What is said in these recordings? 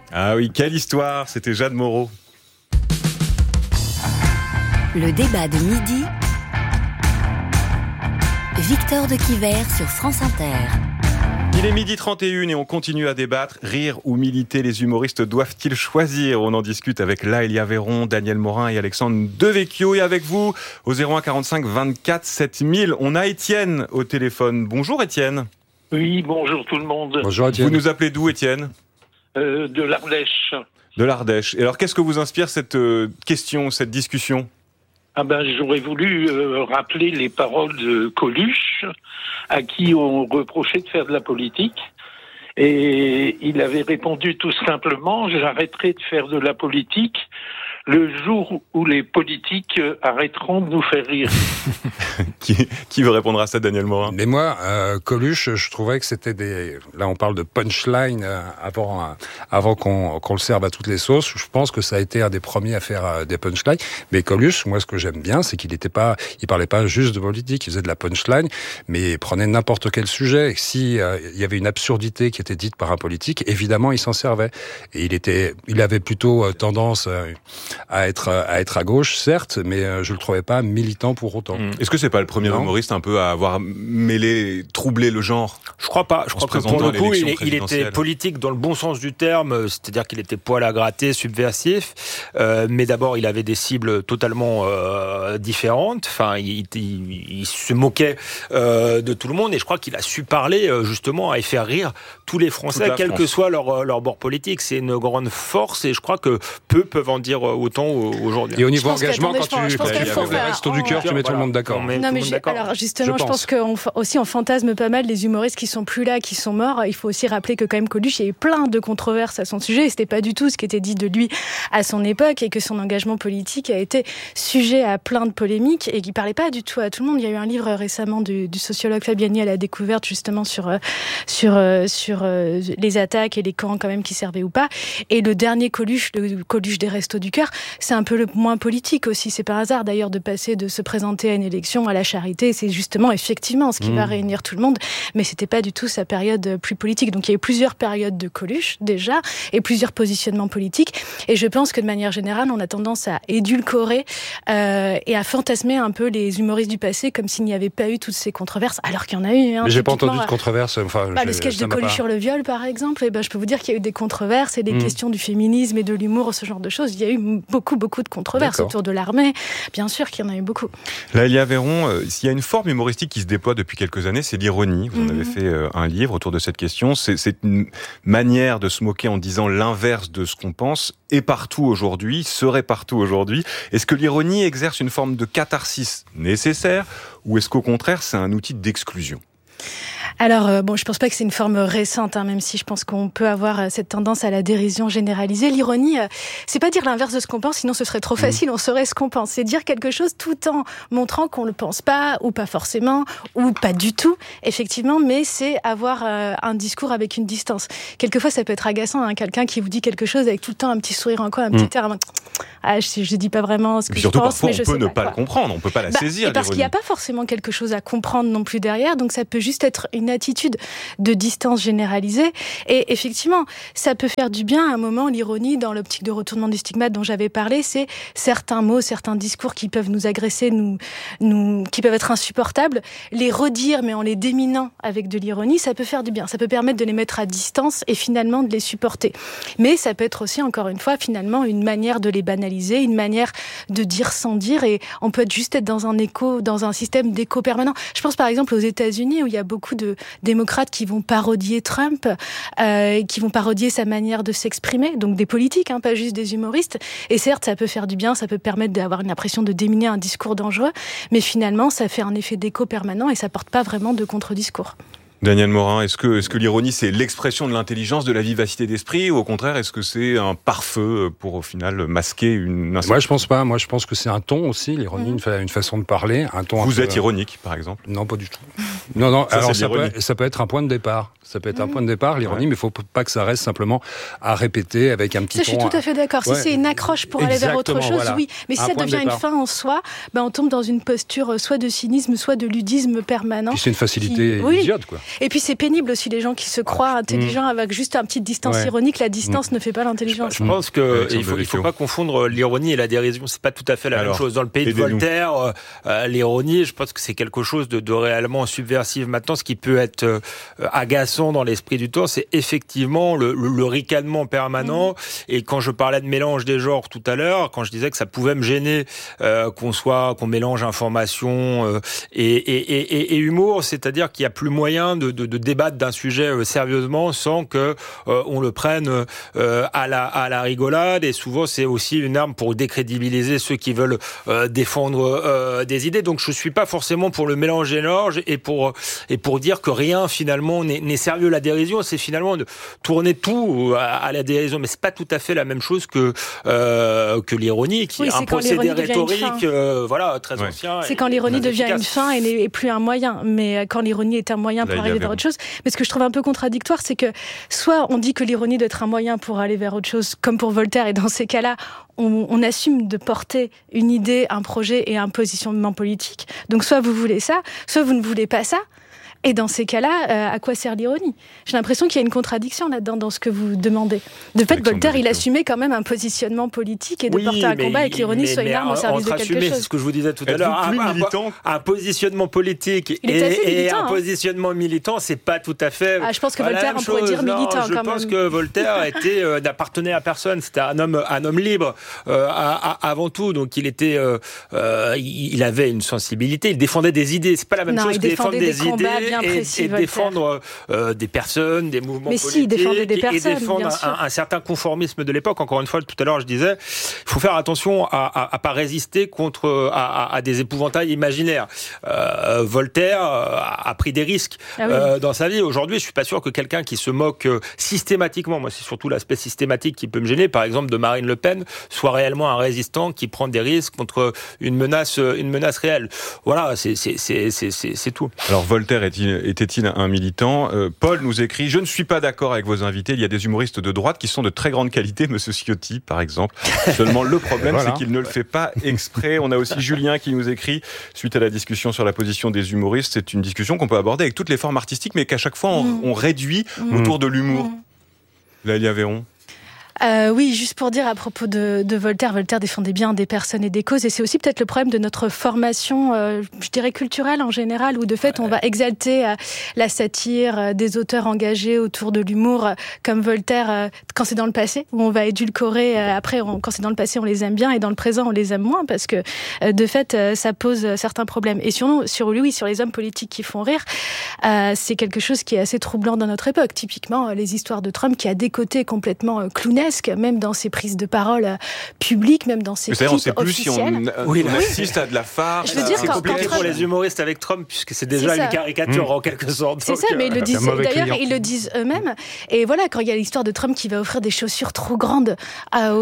Ah oui, quelle histoire, c'était Jeanne Moreau. Le débat de midi, Victor de Quiver sur France Inter. Il est 12h31 et on continue à débattre. Rire ou militer, les humoristes doivent-ils choisir ? On en discute avec Laëlia Véron, Daniel Morin et Alexandre Devecchio. Et avec vous, au 01 45 24 7000, on a Étienne au téléphone. Bonjour Étienne. Oui, bonjour tout le monde. Bonjour Étienne. Vous nous appelez d'où Étienne ? De l'Ardèche. De l'Ardèche. Et alors qu'est-ce que vous inspire cette question, cette discussion ? J'aurais voulu rappeler les paroles de Coluche, à qui on reprochait de faire de la politique. Et il avait répondu tout simplement, j'arrêterai de faire de la politique le jour où les politiques arrêteront de nous faire rire. Qui veut répondre à ça, Daniel Morin ? Mais moi, Coluche, je trouvais que c'était des... Là, on parle de punchline avant qu'on le serve à toutes les sauces. Je pense que ça a été un des premiers à faire des punchlines. Mais Coluche, moi, ce que j'aime bien, c'est qu'il parlait pas juste de politique, il faisait de la punchline, mais il prenait n'importe quel sujet. Et si il y avait une absurdité qui était dite par un politique, évidemment, il s'en servait. Et il avait plutôt tendance à être à gauche, certes, mais je le trouvais pas militant pour autant. Est-ce que c'est pas le premier humoriste un peu à avoir troublé le genre ? Je crois pas. Je crois que pour le coup, il était politique dans le bon sens du terme, c'est-à-dire qu'il était poil à gratter, subversif. Mais d'abord, il avait des cibles totalement différentes. Enfin, il se moquait de tout le monde, et je crois qu'il a su parler justement et faire rire tous les Français, quel que soit leur bord politique. C'est une grande force, et je crois que peu peuvent en dire autant aujourd'hui. Et au niveau engagement, quand tu fais les restos du cœur, tu mets tout le monde d'accord. Alors justement, je pense qu'aussi on fantasme pas mal les humoristes qui sont plus là, qui sont morts. Il faut aussi rappeler que quand même Coluche, il y a eu plein de controverses à son sujet, et c'était pas du tout ce qui était dit de lui à son époque, et que son engagement politique a été sujet à plein de polémiques, et qui parlait pas du tout à tout le monde. Il y a eu un livre récemment du sociologue Fabiani à la découverte, justement sur les attaques et les camps quand même qui servaient ou pas. Et le dernier Coluche, le Coluche des Restos du Cœur, c'est un peu le moins politique aussi. C'est par hasard d'ailleurs de se présenter à une élection à la Charité. C'est justement effectivement ce qui va réunir tout le monde, mais c'était pas du tout sa période plus politique. Donc il y a eu plusieurs périodes de Coluche déjà, et plusieurs positionnements politiques. Et je pense que de manière générale, on a tendance à édulcorer et à fantasmer un peu les humoristes du passé comme s'il n'y avait pas eu toutes ces controverses, alors qu'il y en a eu. Mais j'ai pas entendu de controverses. Le sketch de Coluche sur le viol, par exemple, je peux vous dire qu'il y a eu des controverses, et des questions du féminisme et de l'humour, ce genre de choses. Il y a eu beaucoup de controverses autour de l'armée. Bien sûr qu'il y en a eu beaucoup. Laëlia Véron, s'il y a une forme humoristique qui se déploie depuis quelques années, c'est l'ironie. Vous en avez fait un livre autour de cette question. C'est une manière de se moquer en disant l'inverse de ce qu'on pense, et partout aujourd'hui, serait partout aujourd'hui. Est-ce que l'ironie exerce une forme de catharsis nécessaire, ou est-ce qu'au contraire, c'est un outil d'exclusion ? Alors, je pense pas que c'est une forme récente, même si je pense qu'on peut avoir cette tendance à la dérision généralisée. L'ironie, c'est pas dire l'inverse de ce qu'on pense, sinon ce serait trop facile, on saurait ce qu'on pense. C'est dire quelque chose tout en montrant qu'on le pense pas, ou pas forcément, ou pas du tout, effectivement, mais c'est avoir un discours avec une distance. Quelquefois, ça peut être agaçant, quelqu'un qui vous dit quelque chose avec tout le temps un petit sourire en coin, un petit air, je dis pas vraiment ce que je pense, mais je sais pas. Surtout, parfois, on peut ne pas le comprendre, on peut pas la saisir, et parce qu'il n'y a pas forcément quelque chose à comprendre non plus derrière, donc ça peut juste être une attitude de distance généralisée. Et effectivement, ça peut faire du bien à un moment. L'ironie, dans l'optique de retournement du stigmate dont j'avais parlé, c'est certains mots, certains discours qui peuvent nous agresser, qui peuvent être insupportables. Les redire, mais en les déminant avec de l'ironie, ça peut faire du bien. Ça peut permettre de les mettre à distance et finalement de les supporter. Mais ça peut être aussi, encore une fois, finalement, une manière de les banaliser, une manière de dire sans dire. Et on peut juste être dans un système d'écho permanent. Je pense par exemple aux États-Unis, où il y a beaucoup de démocrates qui vont parodier Trump, qui vont parodier sa manière de s'exprimer, donc des politiques, pas juste des humoristes. Et certes, ça peut faire du bien, ça peut permettre d'avoir une impression de déminer un discours dangereux, mais finalement, ça fait un effet d'écho permanent et ça porte pas vraiment de contre-discours. Daniel Morin, est-ce que l'ironie, c'est l'expression de l'intelligence, de la vivacité d'esprit, ou au contraire, est-ce que c'est un pare-feu pour, au final, masquer une insécurité ? Moi, je pense pas. Moi, je pense que c'est un ton aussi, l'ironie, une façon de parler. Un ton. Vous êtes ironique, par exemple ? Non, pas du tout. Non. Alors, ça peut être un point de départ. Ça peut être un point de départ, l'ironie, mais il faut pas que ça reste simplement à répéter avec un petit ton. Je suis tout à fait d'accord. Si c'est une accroche pour aller vers autre chose, oui. Mais si ça devient une fin en soi, on tombe dans une posture soit de cynisme, soit de ludisme permanent. Puis c'est une facilité idiote, quoi. Et puis c'est pénible aussi les gens qui se croient intelligents avec juste une petite distance ironique. La distance ne fait pas l'intelligence. Je pense que il faut pas confondre l'ironie et la dérision. C'est pas tout à fait la même chose. Dans le pays de Voltaire, l'ironie, je pense que c'est quelque chose de réellement subversif. Maintenant, ce qui peut être agaçant dans l'esprit du temps, c'est effectivement le ricanement permanent. Et quand je parlais de mélange des genres tout à l'heure, quand je disais que ça pouvait me gêner qu'on mélange information et humour, c'est-à-dire qu'il y a plus moyen de débattre d'un sujet sérieusement sans que on le prenne à la rigolade. Et souvent, c'est aussi une arme pour décrédibiliser ceux qui veulent défendre des idées. Donc, je suis pas forcément pour le mélange des genres et pour dire que rien finalement n'est sérieux. La dérision, c'est finalement de tourner tout à la dérision, mais c'est pas tout à fait la même chose que l'ironie, qui est un procédé rhétorique, très ancien. C'est quand l'ironie devient une fin et n'est plus un moyen. Mais quand l'ironie est un moyen pour arriver vers autre chose. Mais ce que je trouve un peu contradictoire, c'est que soit on dit que l'ironie doit être un moyen pour aller vers autre chose, comme pour Voltaire, et dans ces cas-là, on assume de porter une idée, un projet et un positionnement politique. Donc soit vous voulez ça, soit vous ne voulez pas ça. Et dans ces cas-là, à quoi sert l'ironie ? J'ai l'impression qu'il y a une contradiction là-dedans dans ce que vous demandez. De fait, Voltaire, il assumait quand même un positionnement politique et de porter un combat et que l'ironie soit une arme au service de quelque chose. C'est ce que je vous disais tout à l'heure. Un positionnement politique et un positionnement militant, c'est pas tout à fait. Je pense que Voltaire, on pourrait dire militant quand même. Je pense que Voltaire n'appartenait à personne. C'était un homme libre avant tout. Donc il avait une sensibilité. Il défendait des idées. C'est pas la même chose que défendre des idées. Et défendre des personnes, des mouvements politiques, des et défendre un certain conformisme de l'époque. Encore une fois, tout à l'heure, je disais, il faut faire attention à pas résister à des épouvantails imaginaires. Voltaire a pris des risques dans sa vie. Aujourd'hui, je suis pas sûr que quelqu'un qui se moque systématiquement, moi c'est surtout l'aspect systématique qui peut me gêner, par exemple de Marine Le Pen, soit réellement un résistant qui prend des risques contre une menace réelle. Voilà, c'est tout. Alors Voltaire était-il un militant ? Paul nous écrit « Je ne suis pas d'accord avec vos invités. Il y a des humoristes de droite qui sont de très grande qualité, Monsieur Ciotti, par exemple. Seulement, le problème, c'est qu'il ne le fait pas exprès. » On a aussi Julien qui nous écrit « Suite à la discussion sur la position des humoristes, c'est une discussion qu'on peut aborder avec toutes les formes artistiques, mais qu'à chaque fois, on réduit autour de l'humour. » Lélia Véron. Oui, juste pour dire à propos de Voltaire, Voltaire défendait bien des personnes et des causes, et c'est aussi peut-être le problème de notre formation, je dirais culturelle en général, où de fait on va exalter la satire des auteurs engagés autour de l'humour, comme Voltaire quand c'est dans le passé, où on va édulcorer après, quand c'est dans le passé on les aime bien, et dans le présent on les aime moins, parce que de fait ça pose certains problèmes. Et sur les hommes politiques qui font rire, c'est quelque chose qui est assez troublant dans notre époque. Typiquement les histoires de Trump qui a des côtés complètement clownesques, même dans ses prises de parole publiques, même dans ses clips officiels. On ne sait plus si on assiste à de la farce. C'est compliqué pour les humoristes avec Trump, puisque c'est déjà une caricature en quelque sorte. C'est ça, mais ils le disent. D'ailleurs, ils le disent eux-mêmes. Et voilà, quand il y a l'histoire de Trump qui va offrir des chaussures trop grandes à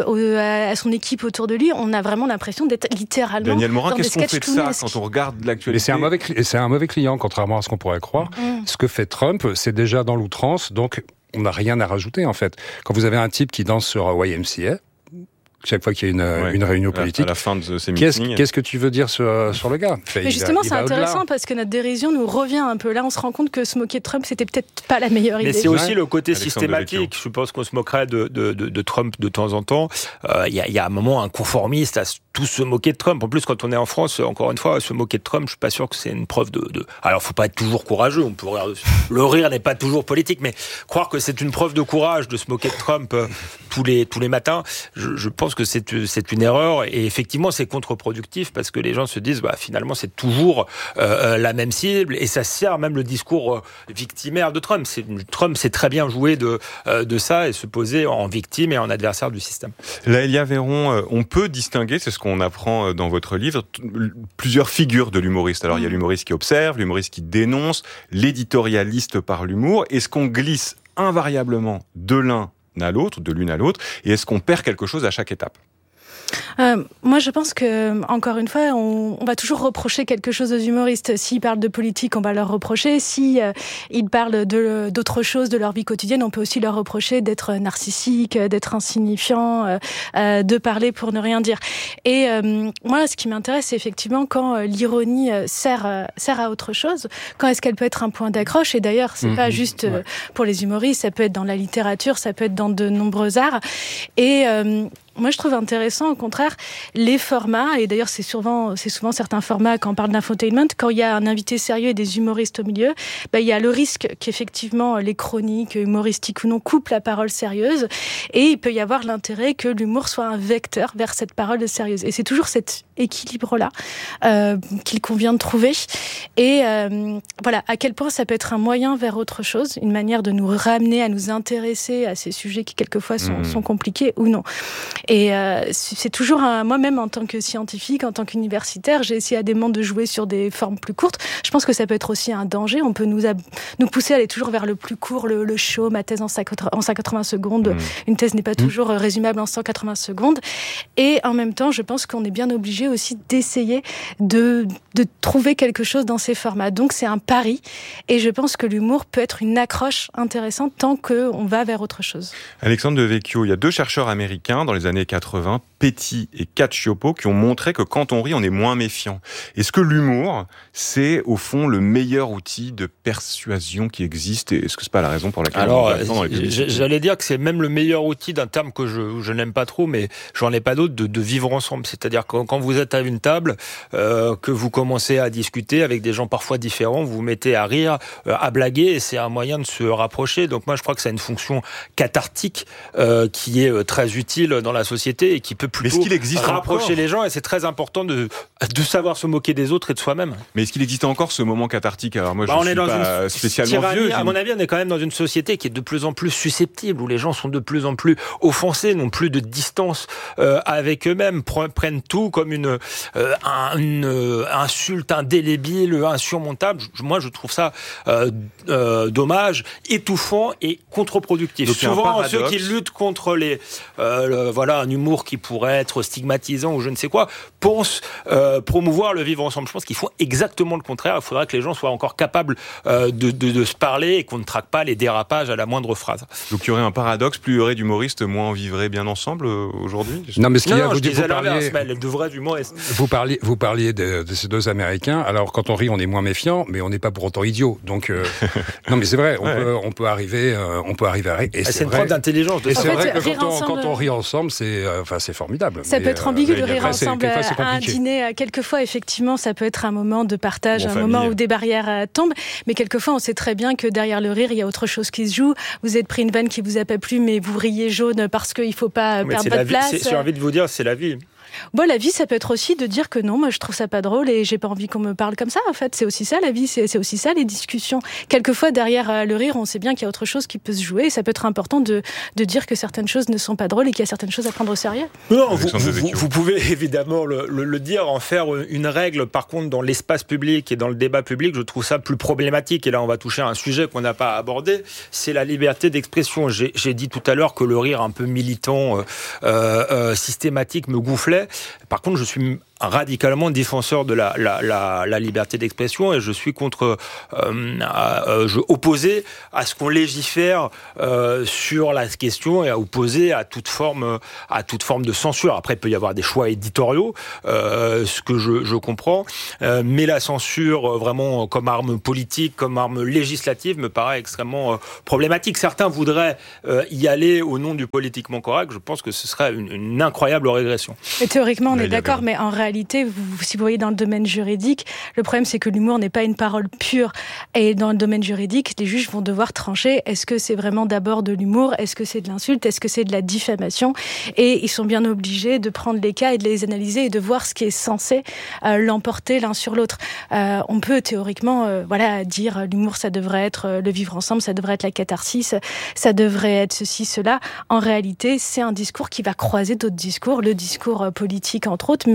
son équipe autour de lui, on a vraiment l'impression d'être littéralement Daniel Morin, dans des sketchs qu'est-ce qu'on fait de ça quand on regarde l'actualité ? C'est un mauvais client, contrairement à ce qu'on pourrait croire. Ce que fait Trump, c'est déjà dans l'outrance, donc on n'a rien à rajouter en fait. Quand vous avez un type qui danse sur YMCA, chaque fois qu'il y a une réunion politique, à la fin de ces meetings, qu'est-ce que tu veux dire sur le gars ? Mais justement, c'est intéressant parce que notre dérision nous revient un peu. Là, on se rend compte que se moquer de Trump, c'était peut-être pas la meilleure idée. Mais c'est aussi le côté systématique. Je pense qu'on se moquerait de Trump de temps en temps. Il y a un moment un conformiste à tous se moquer de Trump. En plus, quand on est en France, encore une fois, se moquer de Trump, je suis pas sûr que c'est une preuve de... Alors, faut pas être toujours courageux. On peut rire dessus. Le rire n'est pas toujours politique, mais croire que c'est une preuve de courage de se moquer de Trump tous les matins, je pense que c'est une erreur. Et effectivement, c'est contre-productif parce que les gens se disent, finalement, c'est toujours la même cible et ça sert même le discours victimaire de Trump. Trump sait très bien jouer de ça et se poser en victime et en adversaire du système. Lélia Véron, on peut distinguer, c'est ce qu'on apprend dans votre livre, plusieurs figures de l'humoriste. Alors, il y a l'humoriste qui observe, l'humoriste qui dénonce, l'éditorialiste par l'humour. Est-ce qu'on glisse invariablement de l'un à l'autre, de l'une à l'autre, et est-ce qu'on perd quelque chose à chaque étape ? Moi, je pense que, encore une fois, on va toujours reprocher quelque chose aux humoristes. S'ils parlent de politique, on va leur reprocher. Si ils parlent d'autre chose, de leur vie quotidienne, on peut aussi leur reprocher d'être narcissique, d'être insignifiant, de parler pour ne rien dire. Et moi, ce qui m'intéresse, c'est effectivement quand l'ironie sert à autre chose. Quand est-ce qu'elle peut être un point d'accroche? Et d'ailleurs, c'est pas juste pour les humoristes. Ça peut être dans la littérature, ça peut être dans de nombreux arts. Et moi, je trouve intéressant, au contraire, les formats, et d'ailleurs, c'est souvent certains formats, quand on parle d'infotainment, quand il y a un invité sérieux et des humoristes au milieu, il y a le risque qu'effectivement, les chroniques, humoristiques ou non, coupent la parole sérieuse, et il peut y avoir l'intérêt que l'humour soit un vecteur vers cette parole sérieuse. Et c'est toujours cet équilibre-là qu'il convient de trouver. Et voilà, à quel point ça peut être un moyen vers autre chose, une manière de nous ramener à nous intéresser à ces sujets qui, quelquefois, sont compliqués ou non. Et c'est toujours moi-même, en tant que scientifique, en tant qu'universitaire, j'ai essayé à des moments de jouer sur des formes plus courtes. Je pense que ça peut être aussi un danger. On peut nous pousser à aller toujours vers le plus court, le show, ma thèse en 180 secondes. Une thèse n'est pas toujours résumable en 180 secondes. Et en même temps, je pense qu'on est bien obligé aussi d'essayer de trouver quelque chose dans ces formats. Donc c'est un pari. Et je pense que l'humour peut être une accroche intéressante tant qu'on va vers autre chose. Alexandre Devecchio, il y a 2 chercheurs américains dans les années 80, Petty et Cacioppo, qui ont montré que quand on rit, on est moins méfiant. Est-ce que l'humour, c'est au fond le meilleur outil de persuasion qui existe, et est-ce que c'est pas la raison pour laquelle j'allais dire que c'est même le meilleur outil d'un terme que je n'aime pas trop, mais j'en ai pas d'autre, de vivre ensemble. C'est-à-dire que quand vous êtes à une table, que vous commencez à discuter avec des gens parfois différents, vous vous mettez à rire, à blaguer, et c'est un moyen de se rapprocher. Donc moi, je crois que ça a une fonction cathartique qui est très utile dans la société et qui peut plutôt rapprocher les gens, et c'est très important de savoir se moquer des autres et de soi-même. Mais est-ce qu'il existe encore ce moment cathartique? Alors moi, je suis pas spécialement vieux. À mon avis, on est quand même dans une société qui est de plus en plus susceptible, où les gens sont de plus en plus offensés, n'ont plus de distance avec eux-mêmes, prennent tout comme une insulte indélébile, insurmontable. Moi, je trouve ça dommage, étouffant et contre-productif. Donc, souvent, ceux qui luttent contre un humour qui pourrait être stigmatisant ou je ne sais quoi, pensent promouvoir le vivre ensemble. Je pense qu'il faut exactement le contraire. Il faudrait que les gens soient encore capables de se parler et qu'on ne traque pas les dérapages à la moindre phrase. Donc il y aurait un paradoxe, plus il y aurait d'humoristes, moins on vivrait bien ensemble aujourd'hui? Non, mais ce qu'il y a, je disais l'inverse, mais de vrais humoristes. Vous parliez de ces 2 Américains. Alors quand on rit, on est moins méfiant, mais on n'est pas pour autant idiot. Donc non, mais c'est vrai, on peut arriver à rire. Et c'est une preuve d'intelligence. Et c'est vrai que quand on rit ensemble, c'est formidable. Ça peut être ambigu de rire ensemble à un dîner. Quelquefois, effectivement, ça peut être un moment de partage, un moment où des barrières tombent. Mais quelquefois, on sait très bien que derrière le rire, il y a autre chose qui se joue. Vous êtes pris une vanne qui vous a pas plu, mais vous riez jaune parce qu'il faut pas perdre votre place. J'ai envie de vous dire, c'est la vie. Bon, la vie, ça peut être aussi de dire que non, moi je trouve ça pas drôle et j'ai pas envie qu'on me parle comme ça. En fait, c'est aussi ça la vie, c'est aussi ça les discussions. Quelquefois, derrière le rire, on sait bien qu'il y a autre chose qui peut se jouer. Et ça peut être important de dire que certaines choses ne sont pas drôles et qu'il y a certaines choses à prendre au sérieux. Non, vous pouvez évidemment le dire, en faire une règle. Par contre, dans l'espace public et dans le débat public, je trouve ça plus problématique. Et là, on va toucher à un sujet qu'on n'a pas abordé, c'est la liberté d'expression. J'ai dit tout à l'heure que le rire un peu militant, systématique, me gonflait. Par contre, je suis radicalement défenseur de la liberté d'expression et je suis opposé à ce qu'on légifère sur la question et opposé à toute forme de censure. Après, il peut y avoir des choix éditoriaux, ce que je comprends, mais la censure vraiment comme arme politique, comme arme législative me paraît extrêmement problématique. Certains voudraient y aller au nom du politiquement correct. Je pense que ce serait une incroyable régression. Et théoriquement, on est d'accord, mais en réalité, si vous voyez dans le domaine juridique, le problème c'est que l'humour n'est pas une parole pure. Et dans le domaine juridique, les juges vont devoir trancher. Est-ce que c'est vraiment d'abord de l'humour? Est-ce que c'est de l'insulte? Est-ce que c'est de la diffamation? Et ils sont bien obligés de prendre les cas et de les analyser et de voir ce qui est censé l'emporter l'un sur l'autre. On peut théoriquement dire l'humour ça devrait être le vivre ensemble, ça devrait être la catharsis, ça devrait être ceci, cela. En réalité, c'est un discours qui va croiser d'autres discours, le discours politique entre autres, mais aussi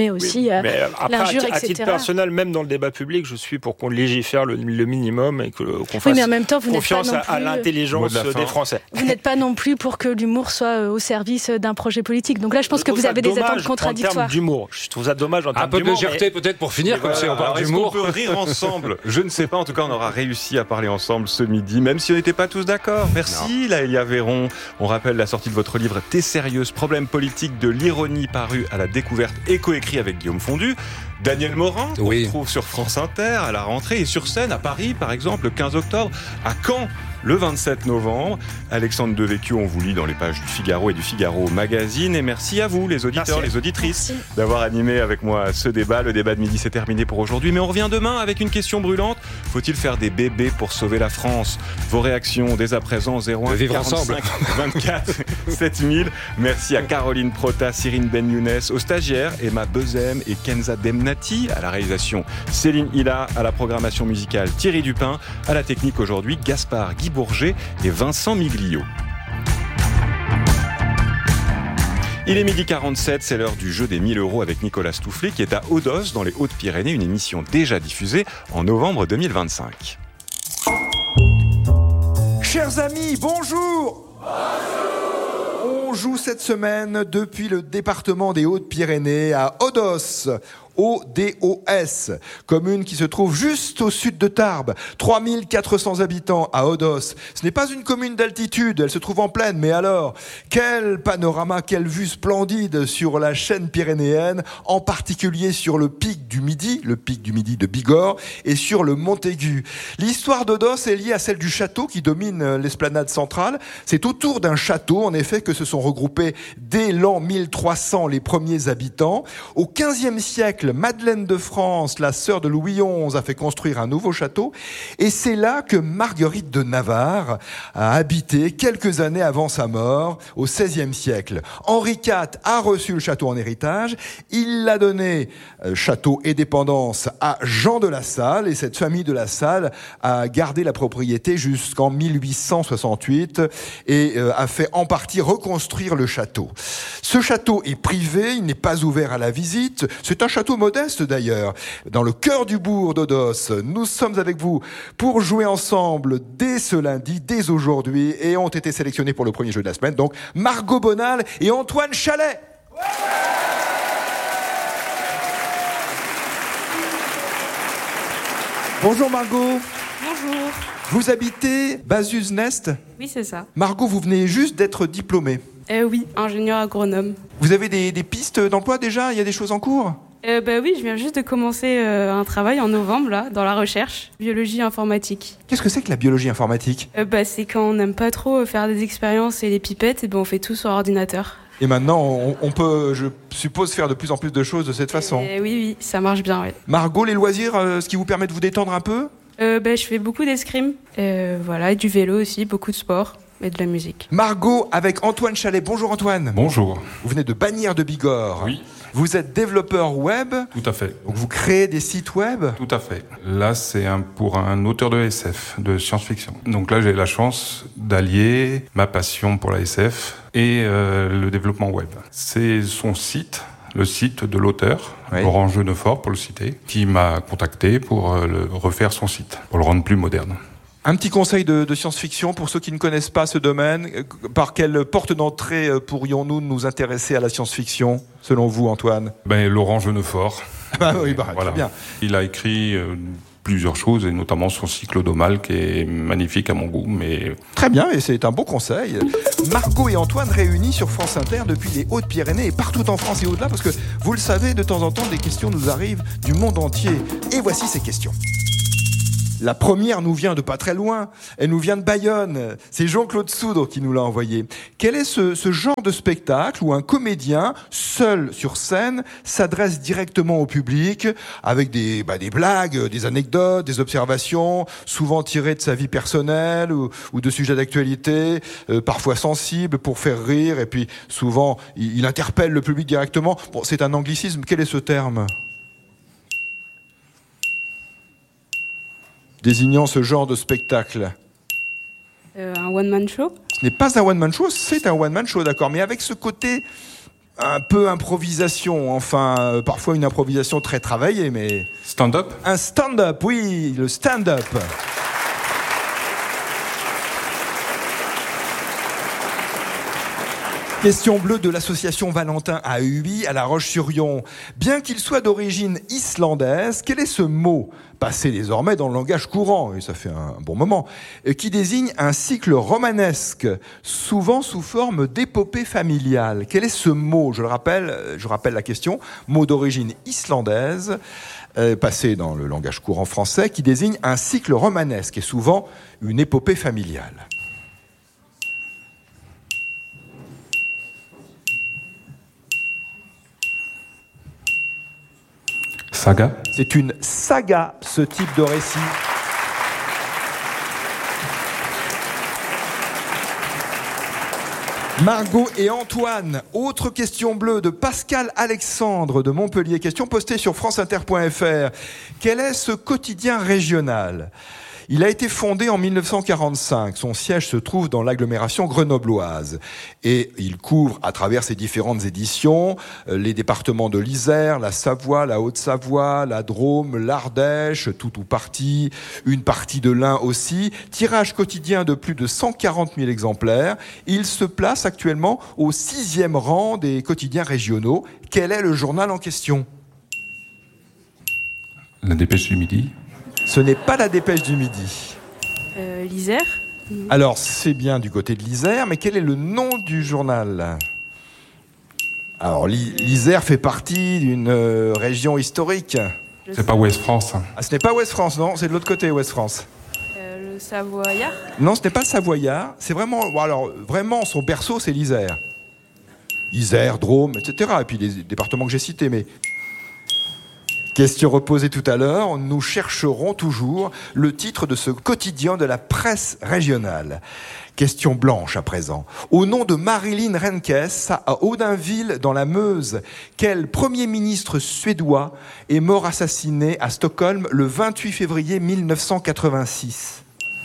calomnie, l'injure, etc. À titre personnel, même dans le débat public, je suis pour qu'on légifère le minimum et qu'on fasse mais en même temps, vous confiance n'êtes pas non plus, à l'intelligence des Français. Vous n'êtes pas non plus pour que l'humour soit au service d'un projet politique. Donc là, je pense que vous avez des attentes contradictoires. En termes d'humour, je trouve ça dommage en termes d'humour. Un peu de légèreté peut-être pour finir, comme si on parle d'humour. Est-ce qu'on peut rire ensemble? Je ne sais pas, en tout cas, on aura réussi à parler ensemble ce midi, même si on n'était pas tous d'accord. Merci, Laëlia Véron. On rappelle la sortie de votre livre « T'es sérieuse, problème politique de l'ironie » paru à la Découverte et coécrit avec Guillaume Fondu. Daniel Morin, qu'on retrouve sur France Inter à la rentrée et sur scène à Paris, par exemple, le 15 octobre, à Caen, le 27 novembre. Alexandre Devecchio, on vous lit dans les pages du Figaro et du Figaro Magazine. Et merci à vous, les auditeurs, les auditrices, d'avoir animé avec moi ce débat. Le débat de midi, c'est terminé pour aujourd'hui. Mais on revient demain avec une question brûlante. Faut-il faire des bébés pour sauver la France? Vos réactions dès à présent, 01 45 24 7000. Merci à Caroline Prota, Cyrine Ben Younes, aux stagiaires Emma Bezem et Kenza Demnati, à la réalisation Céline Hilla, à la programmation musicale Thierry Dupin, à la technique aujourd'hui Gaspard Guy Bourget et Vincent Miglio. Il est 12h47, c'est l'heure du jeu des 1000 € avec Nicolas Stoufflet qui est à Odos dans les Hautes-Pyrénées, une émission déjà diffusée en novembre 2025. Chers amis, bonjour. On joue cette semaine depuis le département des Hautes-Pyrénées à Odos. O-D-O-S, commune qui se trouve juste au sud de Tarbes, 3400 habitants à Odos. Ce n'est pas une commune d'altitude, elle se trouve en plaine, mais alors, quel panorama, quelle vue splendide sur la chaîne pyrénéenne, en particulier sur le pic du Midi de Bigorre, et sur le Montaigu. L'histoire d'Odos est liée à celle du château qui domine l'esplanade centrale. C'est autour d'un château, en effet, que se sont regroupés dès l'an 1300 les premiers habitants. Au XVe siècle, Madeleine de France, la sœur de Louis XI, a fait construire un nouveau château. Et c'est là que Marguerite de Navarre a habité quelques années avant sa mort, au XVIe siècle. Henri IV a reçu le château en héritage. Il l'a donné, château et dépendance, à Jean de la Salle. Et cette famille de la Salle a gardé la propriété jusqu'en 1868 et a fait en partie reconstruire le château. Ce château est privé, il n'est pas ouvert à la visite. C'est un château modeste d'ailleurs, dans le cœur du bourg d'Odos. Nous sommes avec vous pour jouer ensemble dès ce lundi, dès aujourd'hui, et ont été sélectionnés pour le premier jeu de la semaine, donc Margot Bonal et Antoine Chalet. Bonjour Margot. Bonjour. Vous habitez Bazuz-Nest? Oui, c'est ça. Margot, vous venez juste d'être diplômée. Oui, ingénieur agronome. Vous avez des pistes d'emploi déjà? Il y a des choses en cours? Oui, je viens juste de commencer un travail en novembre, là, dans la recherche, biologie informatique. Qu'est-ce que c'est que la biologie informatique? C'est quand on n'aime pas trop faire des expériences et les pipettes, et on fait tout sur ordinateur. Et maintenant, on peut, je suppose, faire de plus en plus de choses de cette façon. Oui, ça marche bien, oui. Margot, les loisirs, ce qui vous permet de vous détendre un peu? Je fais beaucoup d'escrime, et du vélo aussi, beaucoup de sport. Et de la musique. Margot avec Antoine Chalet. Bonjour Antoine. Bonjour. Vous venez de Bagnères de Bigorre. Oui. Vous êtes développeur web. Tout à fait. Donc vous créez des sites web. Tout à fait. Là, c'est pour un auteur de SF, de science-fiction. Donc là, j'ai la chance d'allier ma passion pour la SF et le développement web. C'est son site, le site de l'auteur, Laurent Genefort pour le citer, qui m'a contacté pour refaire son site, pour le rendre plus moderne. Un petit conseil de science-fiction pour ceux qui ne connaissent pas ce domaine. Par quelle porte d'entrée pourrions-nous nous intéresser à la science-fiction, selon vous, Antoine? Laurent Genefort. Voilà. Très bien. Il a écrit plusieurs choses, et notamment son cycle Odomal, qui est magnifique à mon goût. Très bien, et c'est un bon conseil. Margot et Antoine réunis sur France Inter depuis les Hautes-Pyrénées et partout en France et au-delà, parce que, vous le savez, de temps en temps, des questions nous arrivent du monde entier. Et voici ces questions. La première nous vient de pas très loin, elle nous vient de Bayonne. C'est Jean-Claude Soudre qui nous l'a envoyé. Quel est ce genre de spectacle où un comédien, seul sur scène, s'adresse directement au public avec des blagues, des anecdotes, des observations, souvent tirées de sa vie personnelle ou de sujets d'actualité, parfois sensibles pour faire rire, et puis souvent il interpelle le public directement. Bon, c'est un anglicisme, quel est ce terme ? Désignant ce genre de spectacle. Un one-man show ? Ce n'est pas un one-man show, c'est un one-man show, d'accord. Mais avec ce côté un peu improvisation, enfin, parfois une improvisation très travaillée, mais... Stand-up ? Un stand-up, oui, le stand-up. Question bleue de l'association Valentin à Huy, à La Roche-sur-Yon. Bien qu'il soit d'origine islandaise, quel est ce mot, passé désormais dans le langage courant, et ça fait un bon moment, qui désigne un cycle romanesque, souvent sous forme d'épopée familiale? Quel est ce mot? Je rappelle la question. Mot d'origine islandaise, passé dans le langage courant français, qui désigne un cycle romanesque et souvent une épopée familiale. Saga ? C'est une saga, ce type de récit. Margot et Antoine, autre question bleue de Pascal Alexandre de Montpellier. Question postée sur franceinter.fr. Quel est ce quotidien régional ? Il a été fondé en 1945. Son siège se trouve dans l'agglomération grenobloise. Et il couvre, à travers ses différentes éditions, les départements de l'Isère, la Savoie, la Haute-Savoie, la Drôme, l'Ardèche, tout ou partie, une partie de l'Ain aussi. Tirage quotidien de plus de 140 000 exemplaires. Il se place actuellement au 6e rang des quotidiens régionaux. Quel est le journal en question ? La Dépêche du Midi ? Ce n'est pas la Dépêche du Midi. L'Isère ? Alors, c'est bien du côté de l'Isère, mais quel est le nom du journal ? Alors, l'Isère fait partie d'une région historique. C'est pas Ouest France. Ah, ce n'est pas Ouest France, non, c'est de l'autre côté, Ouest France. Le Savoyard ? Non, ce n'est pas le Savoyard. C'est vraiment... Bon, alors, vraiment, son berceau, c'est l'Isère. Isère, Drôme, etc. Et puis les départements que j'ai cités, mais... Question reposée tout à l'heure, nous chercherons toujours le titre de ce quotidien de la presse régionale. Question blanche à présent. Au nom de Marilyn Renkes, à Audinville, dans la Meuse, quel Premier ministre suédois est mort assassiné à Stockholm le 28 février 1986 ?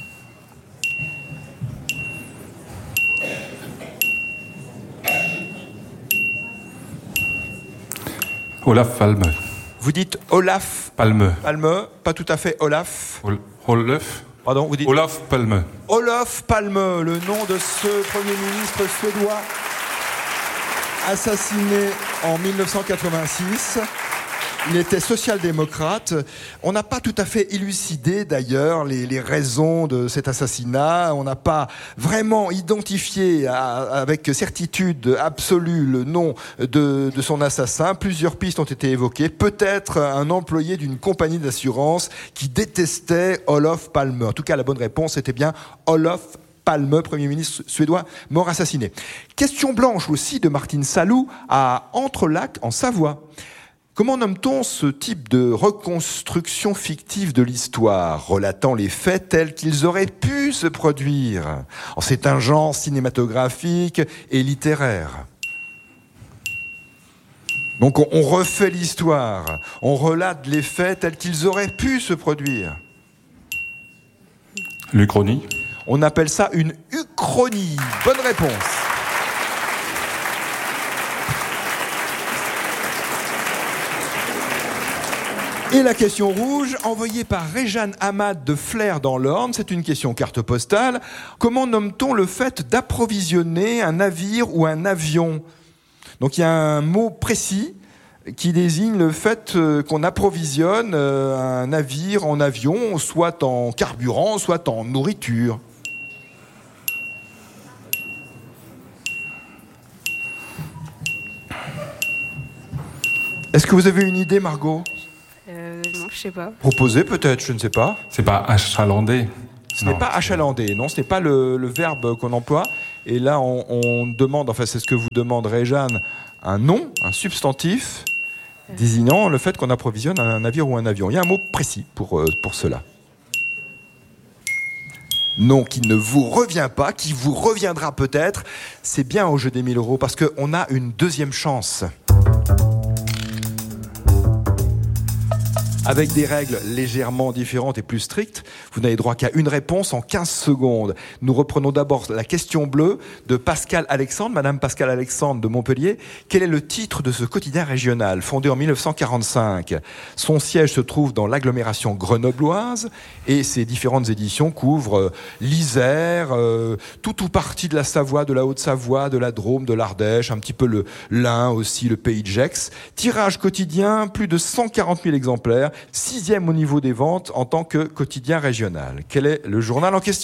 Olaf Palme. Vous dites Olaf Palme. Palme, pas tout à fait Olaf. Olaf. Pardon, vous dites Olaf Palme. Olof Palme, le nom de ce Premier ministre suédois assassiné en 1986. Il était social-démocrate. On n'a pas tout à fait élucidé d'ailleurs les raisons de cet assassinat. On n'a pas vraiment identifié avec certitude absolue le nom de son assassin. Plusieurs pistes ont été évoquées. Peut-être un employé d'une compagnie d'assurance qui détestait Olof Palme. En tout cas, la bonne réponse était bien Olof Palme, Premier ministre suédois, mort assassiné. Question blanche aussi de Martine Salou à Entrelacs en Savoie. Comment nomme-t-on ce type de reconstruction fictive de l'histoire, relatant les faits tels qu'ils auraient pu se produire ? C'est un genre cinématographique et littéraire. Donc on refait l'histoire, on relate les faits tels qu'ils auraient pu se produire. L'Uchronie. On appelle ça une uchronie. Bonne réponse. Et la question rouge, envoyée par Réjeanne Hamad de Flers dans l'Orne, c'est une question carte postale. Comment nomme-t-on le fait d'approvisionner un navire ou un avion ? Donc il y a un mot précis qui désigne le fait qu'on approvisionne un navire en avion, soit en carburant, soit en nourriture. Est-ce que vous avez une idée, Margot ? Non, je sais pas. Proposé peut-être, je ne sais pas. C'est pas achalander. Ce n'est pas achalander, non, ce n'est pas le verbe qu'on emploie. Et là, on demande, enfin c'est ce que vous demande Réjeanne, un nom, un substantif, désignant le fait qu'on approvisionne un navire ou un avion. Il y a un mot précis pour cela. Non, qui ne vous revient pas, qui vous reviendra peut-être. C'est bien au jeu des 1000 euros parce qu'on a une deuxième chance. Avec des règles légèrement différentes et plus strictes, vous n'avez droit qu'à une réponse en 15 secondes. Nous reprenons d'abord la question bleue de Pascal Alexandre. Madame Pascal Alexandre de Montpellier, quel est le titre de ce quotidien régional, fondé en 1945 ? Son siège se trouve dans l'agglomération grenobloise et ses différentes éditions couvrent l'Isère, tout ou partie de la Savoie, de la Haute-Savoie, de la Drôme, de l'Ardèche, un petit peu le l'Ain aussi, le pays de Gex. Tirage quotidien, plus de 140 000 exemplaires. 6e au niveau des ventes en tant que quotidien régional. Quel est le journal en question ?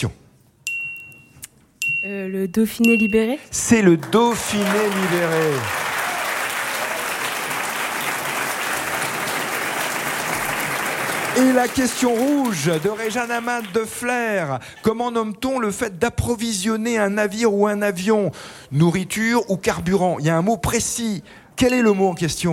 Le Dauphiné libéré ? C'est le Dauphiné libéré. Et la question rouge de Réjeanne Amad de Flers. Comment nomme-t-on le fait d'approvisionner un navire ou un avion ? Nourriture ou carburant ? Il y a un mot précis. Quel est le mot en question ?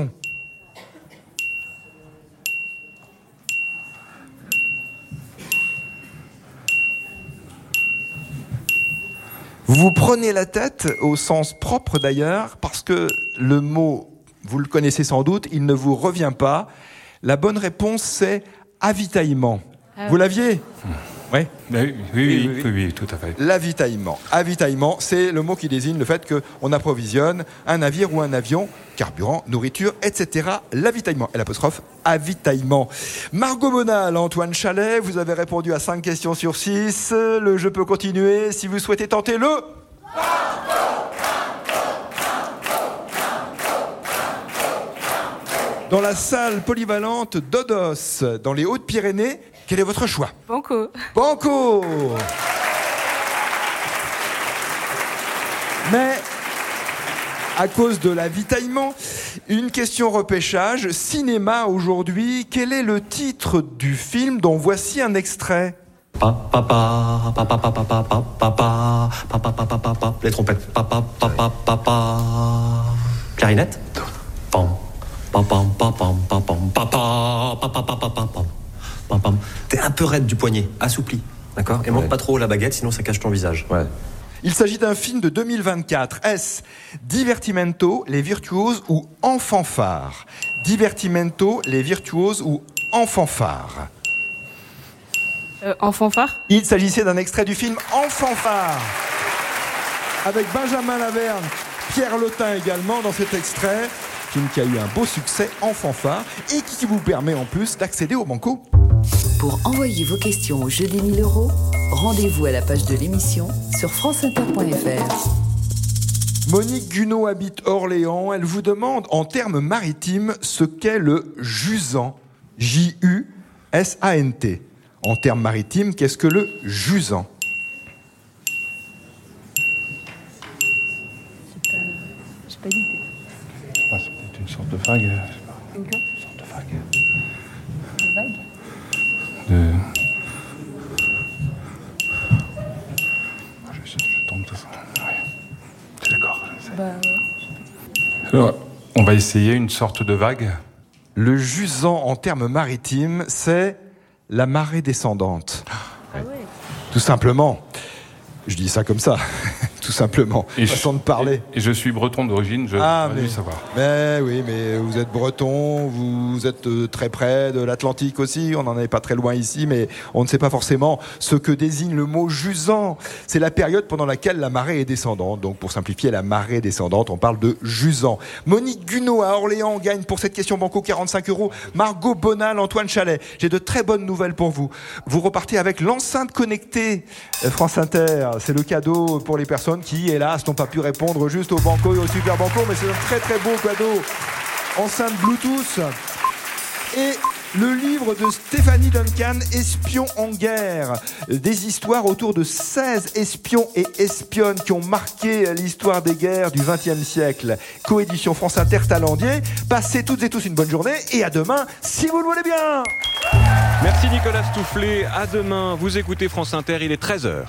Vous prenez la tête, au sens propre d'ailleurs, parce que le mot, vous le connaissez sans doute, il ne vous revient pas. La bonne réponse, c'est avitaillement. Vous l'aviez ? Oui. Oui, tout à fait. L'avitaillement. Avitaillement, c'est le mot qui désigne le fait qu'on approvisionne un navire ou un avion, carburant, nourriture, etc. L'avitaillement. L'apostrophe, avitaillement. Margot Bonal, Antoine Chalet, vous avez répondu à 5 questions sur 6. Le jeu peut continuer si vous souhaitez tenter le... Dans la salle polyvalente d'Odos, dans les Hautes-Pyrénées, quel est votre choix ? Banco. Banco ! Mais, à cause de l'avitaillement, une question repêchage. Cinéma aujourd'hui, quel est le titre du film dont voici un extrait ? Les trompettes. Clarinette. T'es un peu raide du poignet, assoupli, d'accord ? Et monte pas trop la baguette, sinon ça cache ton visage. Ouais. Il s'agit d'un film de 2024. Est-ce Divertimento, les virtuoses ou En fanfare ? Divertimento, les virtuoses ou En fanfare ? En fanfare ? Il s'agissait d'un extrait du film En fanfare, avec Benjamin Laverne, Pierre Lotin également dans cet extrait. Film qui a eu un beau succès en fanfare et qui vous permet en plus d'accéder au Banco. Pour envoyer vos questions au jeu des 1000 €, rendez-vous à la page de l'émission sur franceinter.fr. Monique Gunot habite Orléans. Elle vous demande en termes maritimes ce qu'est le jusant. J-U-S-A-N-T. En termes maritimes, qu'est-ce que le jusant ? J'ai pas d'idée. C'est peut-être une sorte de vague. Je sais pas. Une quoi ? Une sorte de vague. Une vague ? Je tombe tout ça. Ouais. C'est d'accord. Ouais. Alors, on va essayer une sorte de vague. Le jusant en termes maritimes, c'est la marée descendante. Ah ouais. Tout simplement. Je dis ça comme ça. Tout simplement. Façon de parler. Et je suis breton d'origine, je dois savoir. Mais oui, mais vous êtes breton, vous êtes très près de l'Atlantique aussi, on n'en est pas très loin ici, mais on ne sait pas forcément ce que désigne le mot jusant. C'est la période pendant laquelle la marée est descendante. Donc pour simplifier, la marée descendante, on parle de jusant. Monique Gunot à Orléans gagne pour cette question Banco 45 €. Margot Bonal, Antoine Chalet. J'ai de très bonnes nouvelles pour vous. Vous repartez avec l'enceinte connectée France Inter. C'est le cadeau pour les personnes qui, hélas, n'ont pas pu répondre juste au Banco et au Super Banco, mais c'est un très très beau cadeau. Enceinte Bluetooth et le livre de Stéphanie Duncan, Espions en guerre. Des histoires autour de 16 espions et espionnes qui ont marqué l'histoire des guerres du XXe siècle. Coédition France Inter Talendier. Passez toutes et tous une bonne journée et à demain, si vous le voulez bien. Merci Nicolas Stoufflet. À demain. Vous écoutez France Inter, il est 13h.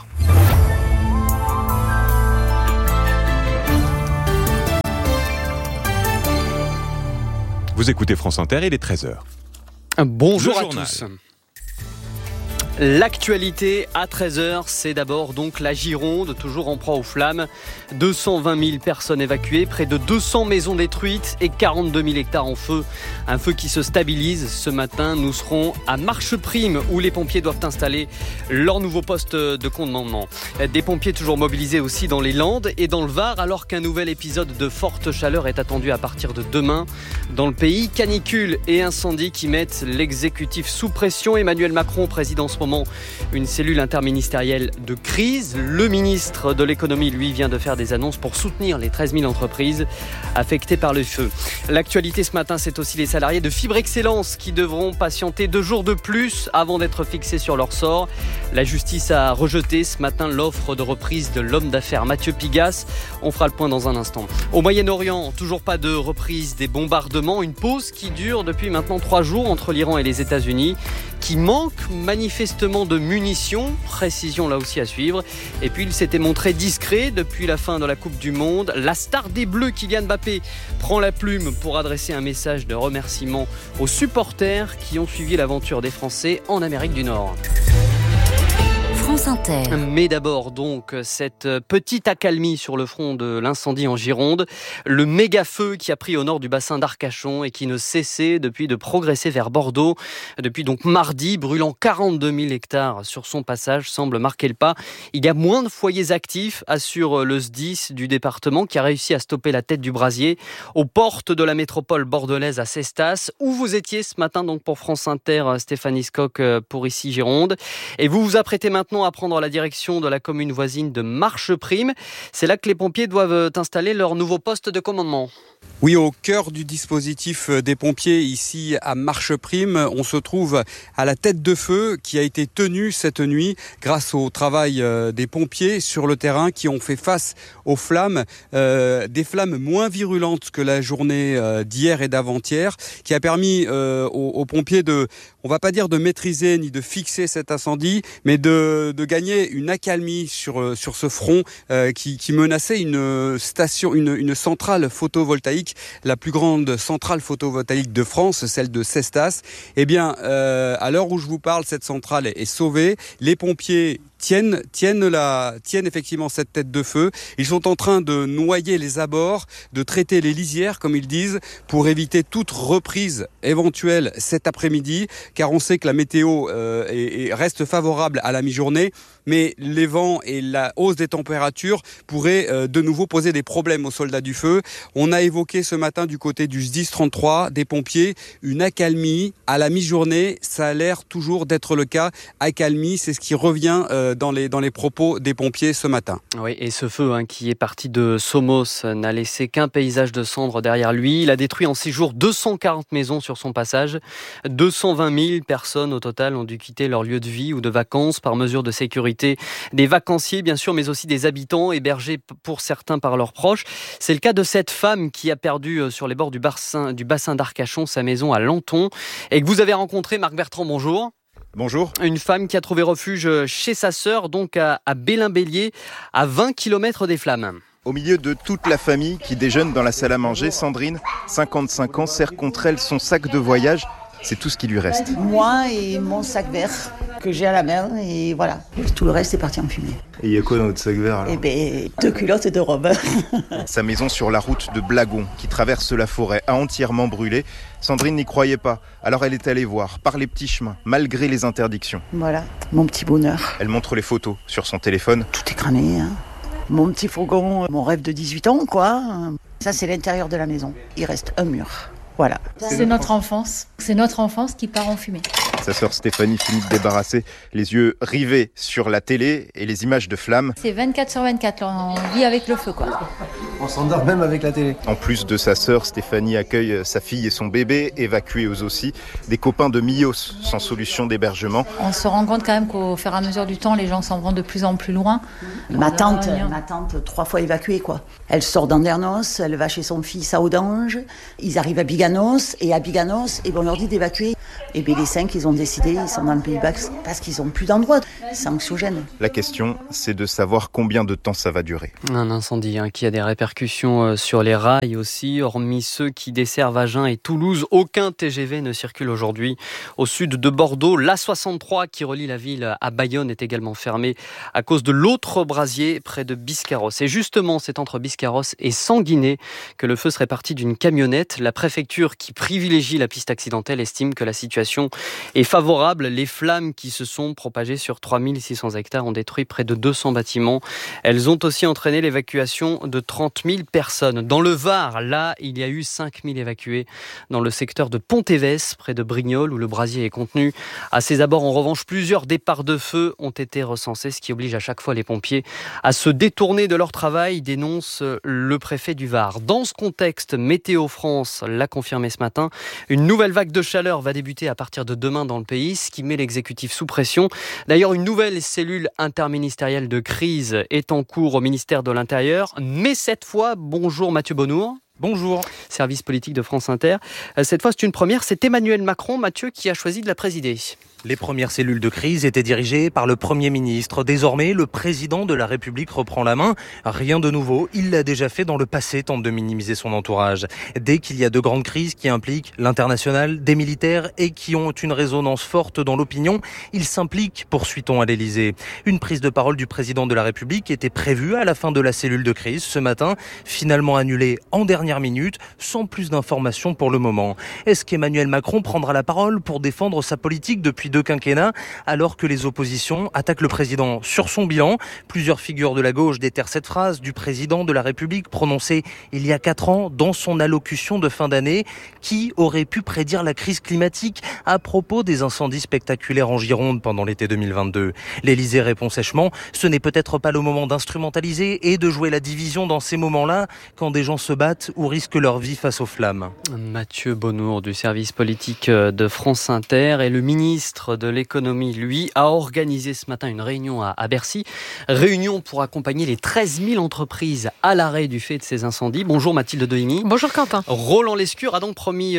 Vous écoutez France Inter, il est 13h. Bonjour à tous. L'actualité à 13h, c'est d'abord donc la Gironde, toujours en proie aux flammes. 220 000 personnes évacuées, près de 200 maisons détruites et 42 000 hectares en feu. Un feu qui se stabilise. Ce matin, nous serons à Marcheprime où les pompiers doivent installer leur nouveau poste de commandement. Des pompiers toujours mobilisés aussi dans les Landes et dans le Var alors qu'un nouvel épisode de forte chaleur est attendu à partir de demain. Dans le pays, canicule et incendies qui mettent l'exécutif sous pression. Emmanuel Macron préside en ce moment une cellule interministérielle de crise. Le ministre de l'économie, lui, vient de faire des annonces pour soutenir les 13 000 entreprises affectées par le feu. L'actualité ce matin, c'est aussi les salariés de Fibre Excellence qui devront patienter 2 jours de plus avant d'être fixés sur leur sort. La justice a rejeté ce matin l'offre de reprise de l'homme d'affaires Mathieu Pigasse. On fera le point dans un instant. Au Moyen-Orient, toujours pas de reprise des bombardements. Une pause qui dure depuis maintenant 3 jours entre l'Iran et les États-Unis, qui manque manifestement de munitions. Précision là aussi à suivre. Et puis il s'était montré discret depuis la fin de la Coupe du Monde. La star des Bleus, Kylian Mbappé, prend la plume pour adresser un message de remerciement aux supporters qui ont suivi l'aventure des Français en Amérique du Nord. France Inter. Mais d'abord donc cette petite accalmie sur le front de l'incendie en Gironde, le méga feu qui a pris au nord du bassin d'Arcachon et qui ne cessait depuis de progresser vers Bordeaux. Depuis donc mardi, brûlant 42 000 hectares sur son passage, semble marquer le pas. Il y a moins de foyers actifs, assure le SDIS du département qui a réussi à stopper la tête du brasier aux portes de la métropole bordelaise à Cestas, où vous étiez ce matin donc pour France Inter, Stéphanie Skock pour ici Gironde. Et vous vous apprêtez maintenant à prendre la direction de la commune voisine de Marcheprime. C'est là que les pompiers doivent installer leur nouveau poste de commandement. Oui, au cœur du dispositif des pompiers ici à Marcheprime, on se trouve à la tête de feu qui a été tenue cette nuit grâce au travail des pompiers sur le terrain qui ont fait face aux flammes, des flammes moins virulentes que la journée d'hier et d'avant-hier, qui a permis aux pompiers on va pas dire de maîtriser ni de fixer cet incendie, mais de gagner une accalmie sur ce front qui menaçait une centrale photovoltaïque, la plus grande centrale photovoltaïque de France, celle de Cestas. Eh bien, à l'heure où je vous parle, cette centrale est sauvée. Les pompiers tiennent effectivement cette tête de feu. Ils sont en train de noyer les abords, de traiter les lisières, comme ils disent, pour éviter toute reprise éventuelle cet après-midi, car on sait que la météo reste favorable à la mi-journée, mais les vents et la hausse des températures pourraient de nouveau poser des problèmes aux soldats du feu. On a évoqué ce matin du côté du SDIS 33 des pompiers une accalmie à la mi-journée. Ça a l'air toujours d'être le cas. Accalmie, c'est ce qui revient dans les propos des pompiers ce matin. Oui, et ce feu qui est parti de Somos n'a laissé qu'un paysage de cendres derrière lui. Il a détruit en 6 jours 240 maisons sur son passage. 220 000 personnes au total ont dû quitter leur lieu de vie ou de vacances par mesure de sécurité. Des vacanciers bien sûr, mais aussi des habitants hébergés pour certains par leurs proches. C'est le cas de cette femme qui a perdu sur les bords du bassin d'Arcachon sa maison à Lanton et que vous avez rencontré. Marc Bertrand, bonjour. Bonjour. Une femme qui a trouvé refuge chez sa sœur, donc à Bélin-Bélier, à 20 km des flammes. Au milieu de toute la famille qui déjeune dans la salle à manger, Sandrine, 55 ans, serre contre elle son sac de voyage. C'est tout ce qui lui reste. Moi et mon sac vert que j'ai à la main et voilà. Tout le reste est parti en fumée. Et il y a quoi dans votre sac vert alors ? 2 culottes et 2 robes. Sa maison sur la route de Blagon, qui traverse la forêt, a entièrement brûlé. Sandrine n'y croyait pas, alors elle est allée voir, par les petits chemins, malgré les interdictions. Voilà, mon petit bonheur. Elle montre les photos sur son téléphone. Tout est cramé, Mon petit fourgon, mon rêve de 18 ans, quoi. Ça, c'est l'intérieur de la maison. Il reste un mur. Voilà. C'est notre enfance. C'est notre enfance qui part en fumée. Sa sœur Stéphanie finit de débarrasser, les yeux rivés sur la télé et les images de flammes. C'est 24/24, on vit avec le feu, quoi. On s'endort même avec la télé. En plus de sa sœur, Stéphanie accueille sa fille et son bébé, évacués eux aussi, des copains de Millos, sans solution d'hébergement. On se rend compte quand même qu'au fur et à mesure du temps, les gens s'en vont de plus en plus loin. Ma tante 3 fois évacuée, quoi. Elle sort d'Andernos, elle va chez son fils à Audange, ils arrivent à Biganos, et à Biganos, on leur dit d'évacuer Et bien les 5, ils ont décidé, ils sont dans le Pays Basque parce qu'ils n'ont plus d'endroit. C'est anxiogène. La question, c'est de savoir combien de temps ça va durer. Un incendie qui a des répercussions sur les rails aussi. Hormis ceux qui desservent Agen et Toulouse, aucun TGV ne circule aujourd'hui. Au sud de Bordeaux, l'A63 qui relie la ville à Bayonne est également fermée à cause de l'autre brasier près de Biscarrosse. Et justement, c'est entre Biscarrosse et Sanguinet que le feu serait parti d'une camionnette. La préfecture qui privilégie la piste accidentelle estime que la situation est favorable. Les flammes qui se sont propagées sur 3600 hectares ont détruit près de 200 bâtiments. Elles ont aussi entraîné l'évacuation de 30 000 personnes. Dans le Var, là, il y a eu 5 000 évacués dans le secteur de Pontévès, près de Brignoles, où le brasier est contenu. À ses abords, en revanche, plusieurs départs de feu ont été recensés, ce qui oblige à chaque fois les pompiers à se détourner de leur travail, dénonce le préfet du Var. Dans ce contexte, Météo France l'a confirmé ce matin, une nouvelle vague de chaleur va débuter à partir de demain dans le pays, ce qui met l'exécutif sous pression. D'ailleurs, une nouvelle cellule interministérielle de crise est en cours au ministère de l'Intérieur, mais cette fois, bonjour Mathieu Bonnour. Bonjour. Service politique de France Inter. Cette fois, c'est une première. C'est Emmanuel Macron, Mathieu, qui a choisi de la présider. Les premières cellules de crise étaient dirigées par le Premier ministre. Désormais, le président de la République reprend la main. Rien de nouveau, il l'a déjà fait dans le passé, tente de minimiser son entourage. Dès qu'il y a de grandes crises qui impliquent l'international, des militaires et qui ont une résonance forte dans l'opinion, il s'implique, poursuit-on à l'Élysée. Une prise de parole du président de la République était prévue à la fin de la cellule de crise ce matin, finalement annulée en dernière minute, sans plus d'informations pour le moment. Est-ce qu'Emmanuel Macron prendra la parole pour défendre sa politique depuis 2 quinquennats, alors que les oppositions attaquent le président sur son bilan? Plusieurs figures de la gauche déterrent cette phrase du président de la République prononcée il y a 4 ans dans son allocution de fin d'année. Qui aurait pu prédire la crise climatique à propos des incendies spectaculaires en Gironde pendant l'été 2022? L'Élysée répond sèchement, ce n'est peut-être pas le moment d'instrumentaliser et de jouer la division dans ces moments-là, quand des gens se battent ou risquent leur vie face aux flammes. Mathieu Bonnour du service politique de France Inter et le ministre de l'économie, lui, a organisé ce matin une réunion à Bercy. Réunion pour accompagner les 13 000 entreprises à l'arrêt du fait de ces incendies. Bonjour Mathilde Dehimi. Bonjour Quentin. Roland Lescure a donc promis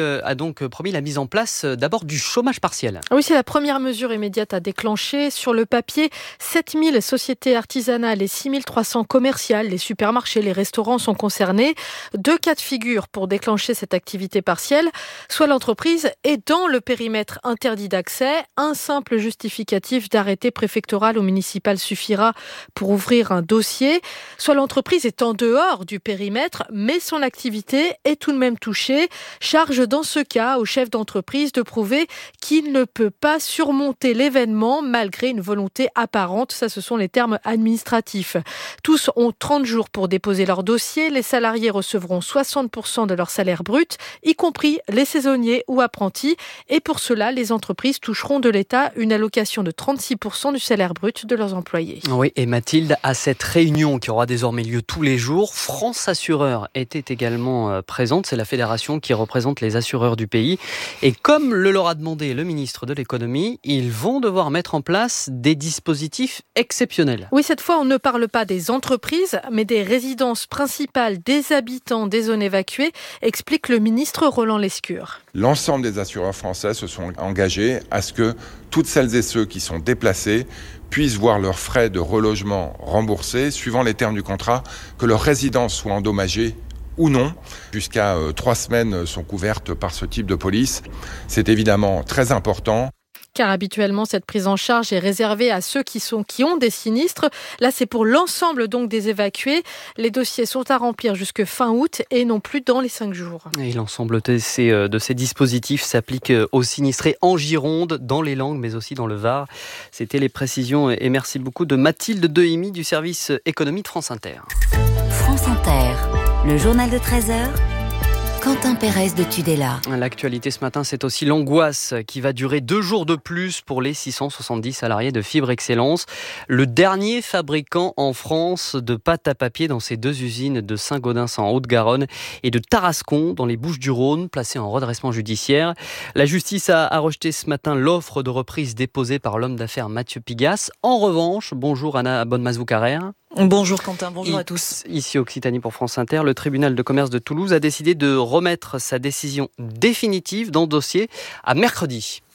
la mise en place d'abord du chômage partiel. Oui, c'est la première mesure immédiate à déclencher. Sur le papier, 7 000 sociétés artisanales et 6 300 commerciales, les supermarchés, les restaurants sont concernés. 2 cas de figure pour déclencher cette activité partielle. Soit l'entreprise est dans le périmètre interdit d'accès, un simple justificatif d'arrêté préfectoral ou municipal suffira pour ouvrir un dossier. Soit l'entreprise est en dehors du périmètre, mais son activité est tout de même touchée. Charge dans ce cas au chef d'entreprise de prouver qu'il ne peut pas surmonter l'événement malgré une volonté apparente. Ça, ce sont les termes administratifs. Tous ont 30 jours pour déposer leur dossier. Les salariés recevront 60% de leur salaire brut, y compris les saisonniers ou apprentis. Et pour cela, les entreprises toucheront de l'État une allocation de 36% du salaire brut de leurs employés. Oui, et Mathilde, à cette réunion qui aura désormais lieu tous les jours, France Assureurs était également présente. C'est la fédération qui représente les assureurs du pays. Et comme le leur a demandé le ministre de l'économie, ils vont devoir mettre en place des dispositifs exceptionnels. Oui, cette fois, on ne parle pas des entreprises, mais des résidences principales des habitants des zones évacuées, explique le ministre Roland Lescure. L'ensemble des assureurs français se sont engagés à ce que toutes celles et ceux qui sont déplacés puissent voir leurs frais de relogement remboursés, suivant les termes du contrat, que leur résidence soit endommagée ou non. Jusqu'à 3 semaines sont couvertes par ce type de police. C'est évidemment très important. Car habituellement, cette prise en charge est réservée à ceux qui ont des sinistres. Là, c'est pour l'ensemble donc des évacués. Les dossiers sont à remplir jusque fin août et non plus dans les 5 jours. Et l'ensemble de ces dispositifs s'applique aux sinistrés en Gironde, dans les Landes, mais aussi dans le Var. C'était les précisions et merci beaucoup de Mathilde Dehimi du service économie de France Inter. France Inter, le journal de 13h. Quentin Pérez de Tudela. L'actualité ce matin, c'est aussi l'angoisse qui va durer 2 jours de plus pour les 670 salariés de Fibre Excellence. Le dernier fabricant en France de pâte à papier dans ces 2 usines de Saint-Gaudens en Haute-Garonne et de Tarascon dans les Bouches-du-Rhône, placés en redressement judiciaire. La justice a rejeté ce matin l'offre de reprise déposée par l'homme d'affaires Mathieu Pigasse. En revanche, bonjour Anna Bonnemazou-Carrère. Bonjour Quentin, bonjour à tous. Ici Occitanie pour France Inter, le tribunal de commerce de Toulouse a décidé de remettre sa décision définitive dans le dossier à mercredi.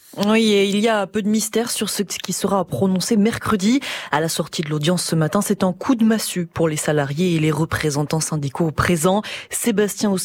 Oui, et il y a peu de mystère sur ce qui sera prononcé mercredi. À la sortie de l'audience ce matin, c'est un coup de massue pour les salariés et les représentants syndicaux présents. Sébastien